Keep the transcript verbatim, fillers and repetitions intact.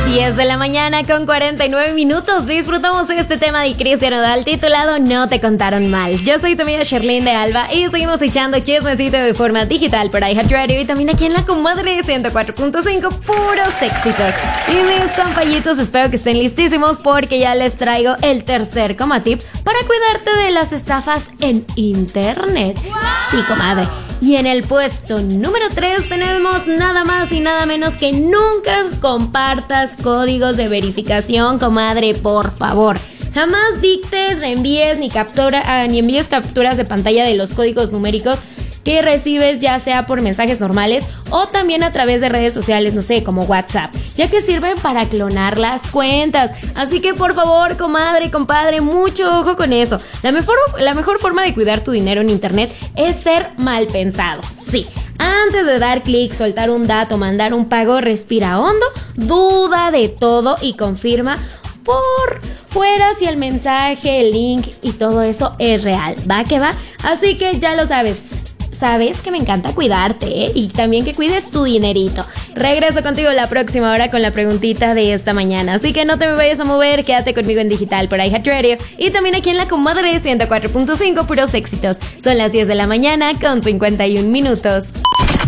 diez de la mañana con cuarenta y nueve minutos. Disfrutamos de este tema de Cristian Nodal titulado No te contaron mal. Yo soy tu amiga Sherlyn de Alba y seguimos echando chismecito de forma digital por iHeartRadio y también aquí en la comadre ciento cuatro punto cinco, puros éxitos. Y mis compañitos, espero que estén listísimos porque ya les traigo el tercer coma tip para cuidarte de las estafas en internet. Sí, comadre. Y en el puesto número tres tenemos nada más y nada menos que nunca compartas códigos de verificación, comadre, por favor. Jamás dictes, reenvíes ni captura, ah, ni envíes capturas de pantalla de los códigos numéricos que recibes, ya sea por mensajes normales o también a través de redes sociales, no sé, como WhatsApp, ya que sirven para clonar las cuentas. Así que por favor, comadre, compadre, mucho ojo con eso. La mejor, la mejor forma de cuidar tu dinero en internet es ser mal pensado. Sí, antes de dar clic, soltar un dato, mandar un pago, respira hondo, duda de todo y confirma por fuera si el mensaje, el link y todo eso es real. ¿Va que va? Así que ya lo sabes. Sabes que me encanta cuidarte, ¿eh? Y también que cuides tu dinerito. Regreso contigo la próxima hora con la preguntita de esta mañana. Así que no te me vayas a mover, quédate conmigo en digital por iHeartRadio y también aquí en la comadre ciento cuatro punto cinco, puros éxitos. Son las diez de la mañana con cincuenta y un minutos.